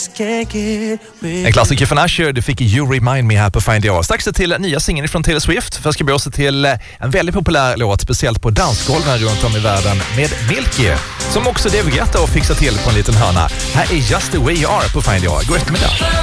En klassiker från Usher, du fick You Remind Me här på Find Your. Strax till nya singeln från Taylor Swift. Först ska vi också till en väldigt populär låt, speciellt på dansgolven runt om i världen, med Milky, som också David Guetta och fixar till på en liten hörna. Här är Just the Way You Are på Find Your. God eftermiddag.